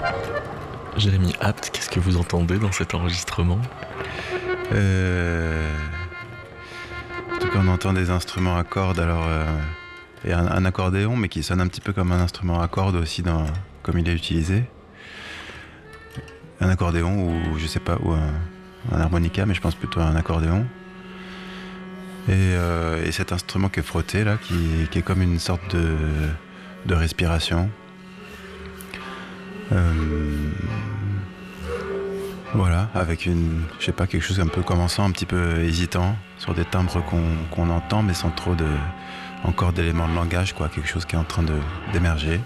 Jérémy Apt, qu'est-ce que vous entendez dans cet enregistrement ? En tout cas, on entend des instruments à cordes, et un accordéon, mais qui sonne un petit peu comme un instrument à cordes aussi, comme il est utilisé. Un accordéon ou je sais pas, ou un harmonica, mais je pense plutôt à un accordéon. Et cet instrument qui est frotté là, qui est comme une sorte de respiration. Voilà, avec quelque chose un peu commençant, un petit peu hésitant, sur des timbres qu'on entend, mais sans trop encore d'éléments de langage, quoi, quelque chose qui est en train d'émerger.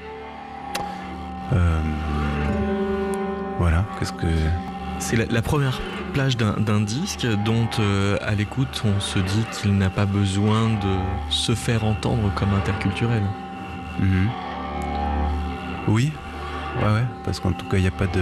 Voilà, C'est la première plage d'un disque dont, à l'écoute, on se dit qu'il n'a pas besoin de se faire entendre comme interculturel. Mm-hmm. Oui, ouais, parce qu'en tout cas, il n'y a pas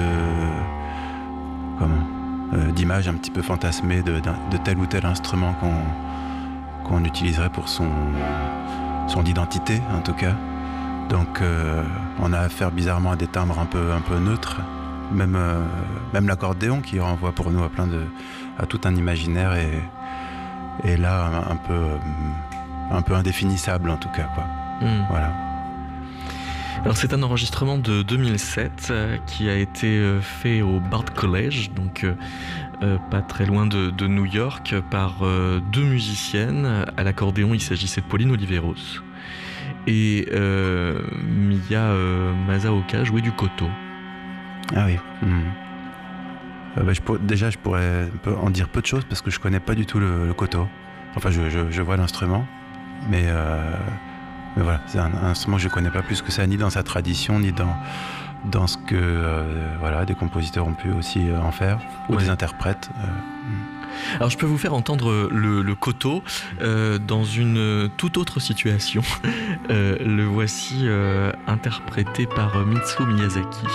d'image un petit peu fantasmée de tel ou tel instrument qu'on utiliserait pour son identité, en tout cas. Donc, on a affaire bizarrement à des timbres un peu neutres. Même l'accordéon qui renvoie pour nous à tout un imaginaire et là un peu indéfinissable en tout cas, quoi. Voilà. Alors c'est un enregistrement de 2007 qui a été fait au Bard College, donc pas très loin de New York, par deux musiciennes. À l'accordéon, il s'agissait de Pauline Oliveros et Mia Masaoka jouait du koto. Ah oui. Je pourrais en dire peu de choses parce que je connais pas du tout le koto. Enfin, je vois l'instrument, mais voilà, c'est un instrument que je connais pas plus que ça, ni dans sa tradition, ni dans ce que des compositeurs ont pu aussi en faire, ou des interprètes. Alors je peux vous faire entendre le koto dans une toute autre situation. Le voici interprété par Mitsuo Miyazaki.